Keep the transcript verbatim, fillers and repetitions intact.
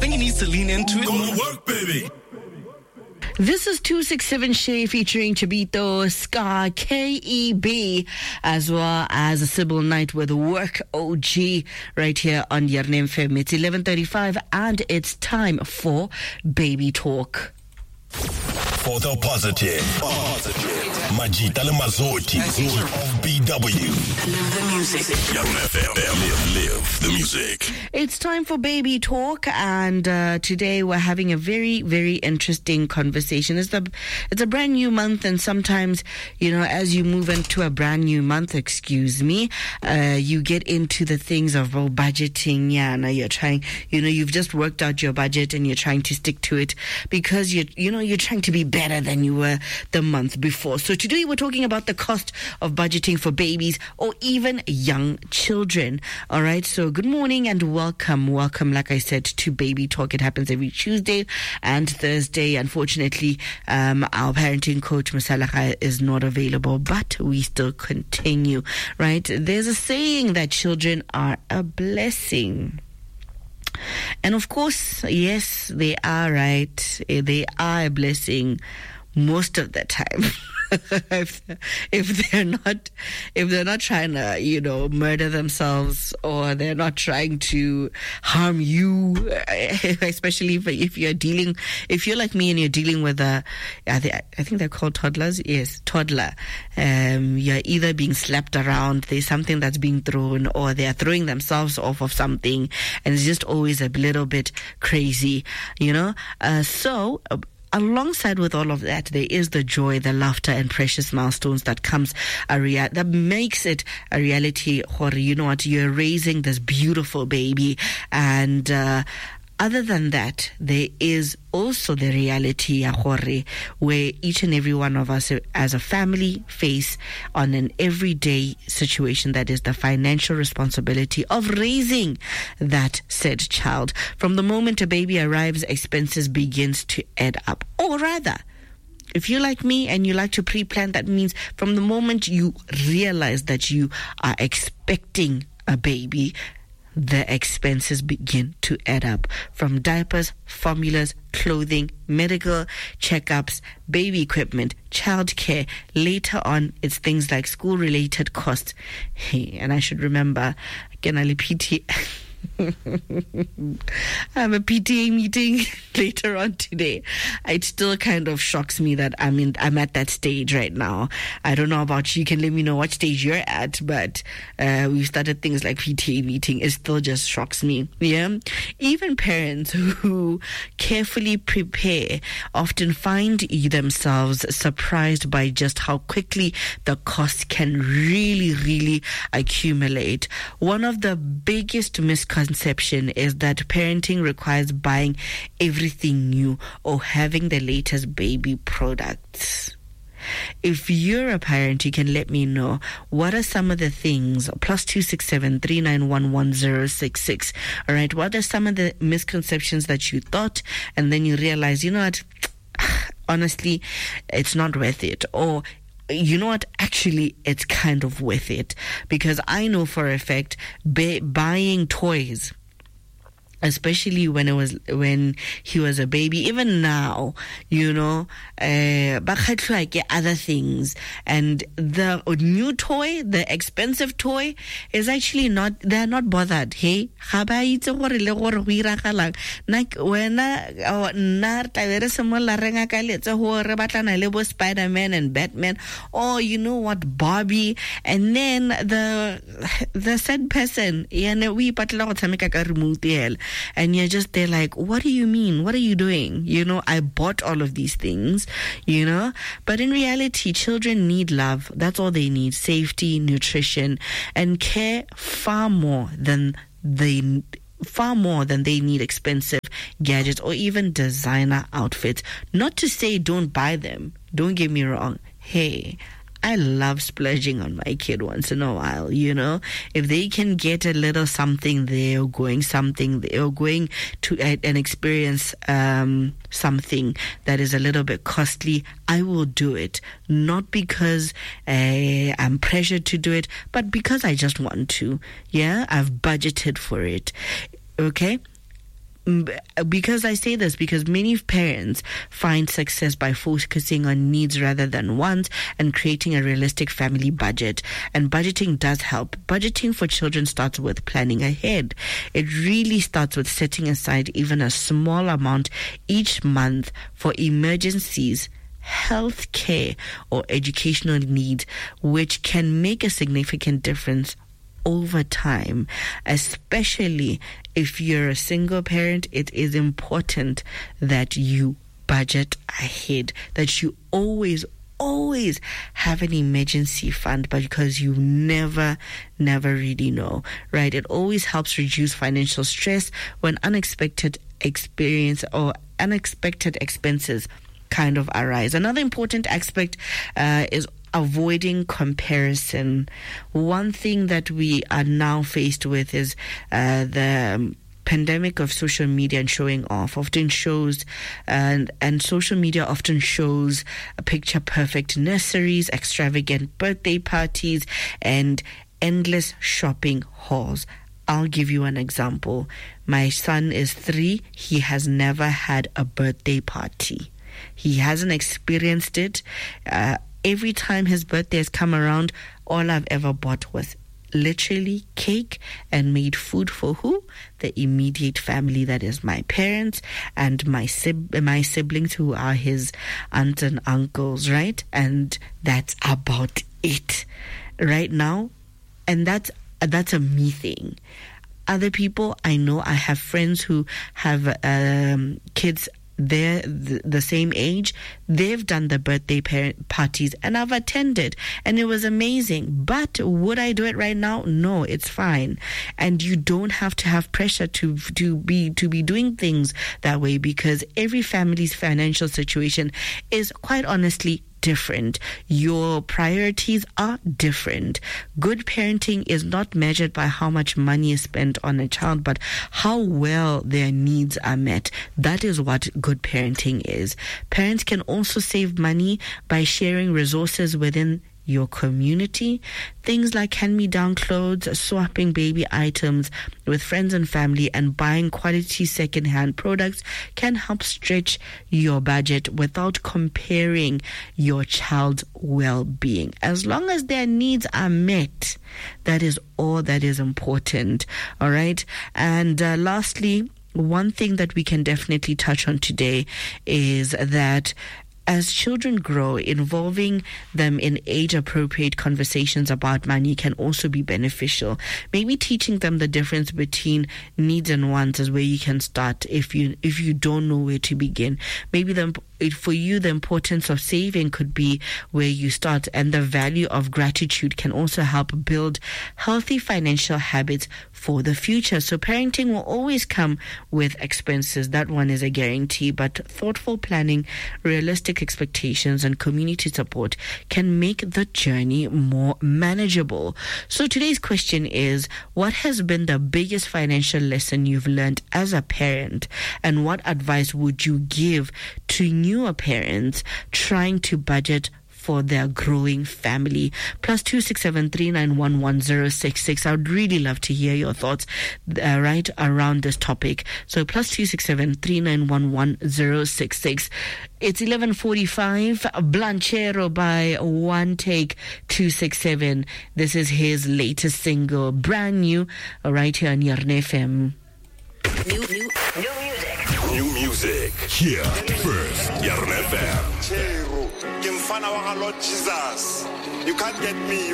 think he needs to lean into it. Go to work, baby. This is two sixty-seven Shay featuring Chabito, Ska, K E B, as well as Sybil Knight with Work O G right here on Yarnem F M. It's eleven thirty-five and it's time for Baby Talk. For the positive, positive. Majita le Mazoti of B W. Live the music. Yarnem F M. Live, live the music. It's time for Baby Talk, and uh, today we're having a very, very interesting conversation. It's the, it's a brand new month, and sometimes, you know, as you move into a brand new month, excuse me, uh, you get into the things of oh, budgeting. Yeah, now you're trying, you know, you've just worked out your budget and you're trying to stick to it because you, you know, you're trying to be better than you were the month before. So today we're talking about the cost of budgeting for babies or even young children. All right. So good morning and welcome. Welcome, like I said, to Baby Talk. It happens every Tuesday and Thursday. Unfortunately, um, our parenting coach, Masalaha, is not available, but we still continue, right? There's a saying that children are a blessing. And of course, yes, they are, right? They are a blessing most of the time. if, if they're not if they're not trying to, you know, murder themselves, or they're not trying to harm you, especially if, if you're dealing if you're like me and you're dealing with a I think, I think they're called toddlers. Yes, toddler. Um, you're either being slapped around, there's something that's being thrown, or they're throwing themselves off of something, and it's just always a little bit crazy, you know. Uh, so uh, Alongside with all of that, there is the joy, the laughter, and precious milestones that comes a rea- that makes it a reality. Or you know what, you're raising this beautiful baby, and uh, other than that, there is also the reality, where each and every one of us as a family face on an everyday situation that is the financial responsibility of raising that said child. From the moment a baby arrives, expenses begins to add up. Or rather, if you're like me and you like to pre-plan, that means from the moment you realize that you are expecting a baby, the expenses begin to add up. From diapers, formulas, clothing, medical checkups, baby equipment, childcare. Later on, it's things like school-related costs. Hey, and I should remember, again, I'll P T I have a P T A meeting later on today. It still kind of shocks me that I'm in, I'm at that stage right now. I don't know about you. You can let me know what stage you're at, but uh, we've started things like P T A meeting. It still just shocks me. Yeah, even parents who carefully prepare often find themselves surprised by just how quickly the costs can really, really accumulate. One of the biggest misconceptions Conception is that parenting requires buying everything new or having the latest baby products. If you're a parent, you can let me know what are some of the things. Plus two six seven three nine one one zero six six. All right, what are some of the misconceptions that you thought, and then you realize, you know what, honestly, it's not worth it, or you know what, actually it's kind of worth it. Because I know for a fact, ba- buying toys, especially when it was when he was a baby, even now, you know, uh, like other things, and the new toy, the expensive toy, is actually not, they're not bothered. Hey, like when Spider-Man and Batman, or you know what, Barbie, and then the the said person, and you're just there like, what do you mean? What are you doing? You know, I bought all of these things, you know, but in reality, children need love. That's all they need. Safety, nutrition, and care far more than they far more than they need expensive gadgets or even designer outfits. Not to say don't buy them. Don't get me wrong. Hey, I love splurging on my kid once in a while, you know. If they can get a little something there, or going something there, or going to uh, an experience um, something that is a little bit costly, I will do it. Not because uh, I'm pressured to do it, but because I just want to. Yeah, I've budgeted for it. Okay? because I say this, because many parents find success by focusing on needs rather than wants and creating a realistic family budget. And budgeting does help. Budgeting for children starts with planning ahead. It really starts with setting aside even a small amount each month for emergencies, health care, or educational needs, which can make a significant difference over time. Especially if you're a single parent, it is important that you budget ahead, that you always always have an emergency fund, but because you never never really know, right? It always helps reduce financial stress when unexpected experience or unexpected expenses kind of arise. Another important aspect uh, is avoiding comparison. One thing that we are now faced with is uh, the pandemic of social media and showing off often shows and and social media often shows picture perfect nurseries, extravagant birthday parties, and endless shopping hauls. I'll give you an example. My son is three. He has never had a birthday party. He hasn't experienced it. Uh, every time his birthday has come around, all I've ever bought was literally cake and made food for who? The immediate family, that is my parents and my sib- my siblings who are his aunts and uncles, right? And that's about it right now. And that's that's a me thing. Other people, I know I have friends who have um, kids they're the, the same age. They've done the birthday parent parties and I've attended and it was amazing. But would I do it right now? No, it's fine. And you don't have to have pressure to to be to be doing things that way, because every family's financial situation is quite honestly different. Your priorities are different. Good parenting is not measured by how much money is spent on a child, but how well their needs are met. That is what good parenting is. Parents can also save money by sharing resources within your community. Things like hand-me-down clothes, swapping baby items with friends and family, and buying quality second-hand products can help stretch your budget without comparing your child's well-being. As long as their needs are met, that is all that is important. All right. And uh, lastly, one thing that we can definitely touch on today is that as children grow, involving them in age-appropriate conversations about money can also be beneficial. Maybe teaching them the difference between needs and wants is where you can start if you if you don't know where to begin. Maybe the It, for you, the importance of saving could be where you start, and the value of gratitude can also help build healthy financial habits for the future. So parenting will always come with expenses. That one is a guarantee, but thoughtful planning, realistic expectations, and community support can make the journey more manageable. So today's question is, what has been the biggest financial lesson you've learned as a parent, and what advice would you give to newer parents trying to budget for their growing family? Plus two six seven three nine one one zero six six. I would really love to hear your thoughts uh, right around this topic. So plus two six seven three nine one one zero six six. It's eleven forty-five. Blanchero by One Take two six seven. This is his latest single, brand new, right here on Yarn F M. New, new, new music. New music. Here first. Yarn F M. Jesus. You can't get me.